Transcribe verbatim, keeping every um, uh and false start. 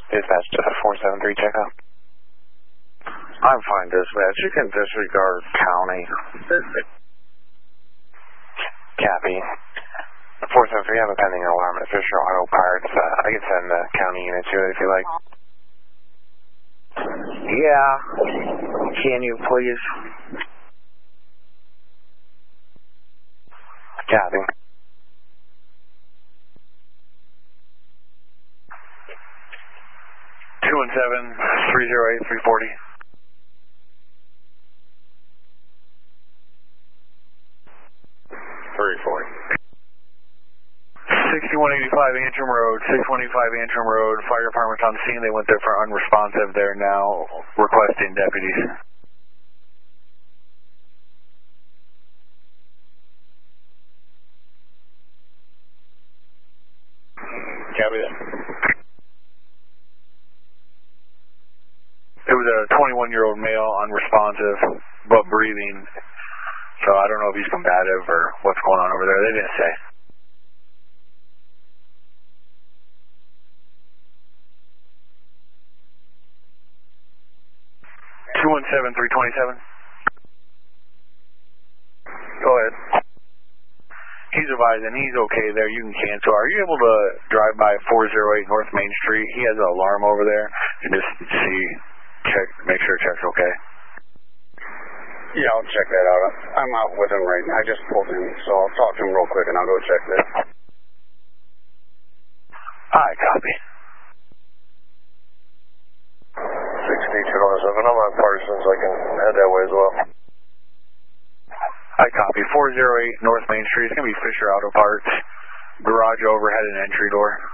Dispatch to the four seven three checkout. I'm fine, dispatch. You can disregard county. Copy. four seven three, I have a pending alarm at Fisher Auto Parts. Uh, I can send the county unit to it if you like. Yeah. Can you please? Copy. two one seven, three zero eight, three forty. three forty. sixty-one eighty-five Antrim Road, sixty-one eighty-five Antrim Road. Fire department's on scene. They went there for unresponsive. They're now requesting deputies. Copy that. It was a twenty-one-year-old male, unresponsive, but breathing. So I don't know if he's combative or what's going on over there. They didn't say. two one seven, three twenty-seven. Go ahead. He's advising he's okay there. You can cancel. Are you able to drive by four oh eight North Main Street? He has an alarm over there. And just see, check, make sure it checks okay. Yeah, I'll check that out. I'm out with him right now. I just pulled in, so I'll talk to him real quick and I'll go check this. Alright, copy. sixty-two oh seven, I'm on Parsons. I can head that way as well. I copy. four oh eight North Main Street. It's going to be Fisher Auto Parts. Garage overhead and entry door.